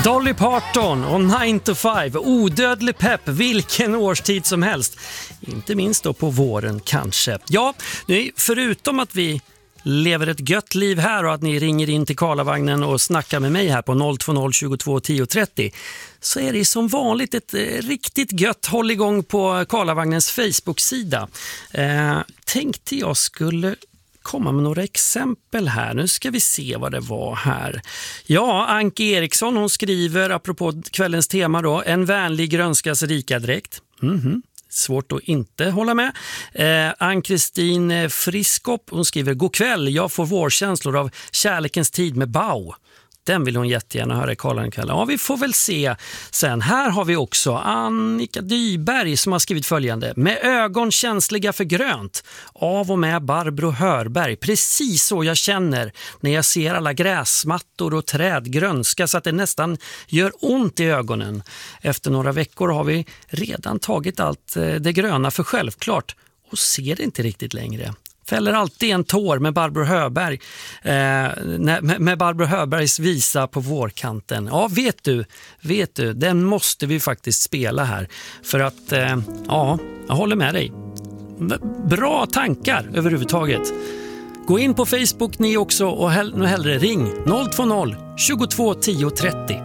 Dolly Parton och 9 to 5, odödlig pepp vilken årstid som helst. Inte minst då på våren kanske. Ja, förutom att vi lever ett gött liv här och att ni ringer in till Karlavagnen och snackar med mig här på 020 22 10 30, så är det som vanligt ett riktigt gött håll igång på Karlavagnens Facebook-sida. Tänkte jag skulle komma med några exempel här. Nu ska vi se vad det var här. Ja, Anke Eriksson, hon skriver apropå kvällens tema då, en vänlig grönskas rikadräkt. Svårt att inte hålla med. Ann-Kristin Friskop, hon skriver: god kväll, jag får vårkänslor av kärlekens tid med Bau. Den vill hon jättegärna höra i Karlan kväll. Ja, vi får väl se sen. Här har vi också Annika Dyberg som har skrivit följande: med ögon känsliga för grönt, av och med Barbro Hörberg. Precis så jag känner när jag ser alla gräsmattor och träd grönska så att det nästan gör ont i ögonen. Efter några veckor har vi redan tagit allt det gröna för självklart och ser det inte riktigt längre. Fäller alltid en tår med Barbro Hörberg, med Barbro Hörbergs visa på vårkanten. Ja, vet du, den måste vi faktiskt spela här. För att, ja, jag håller med dig. Bra tankar överhuvudtaget. Gå in på Facebook ni också och hellre ring 020 22 10 30.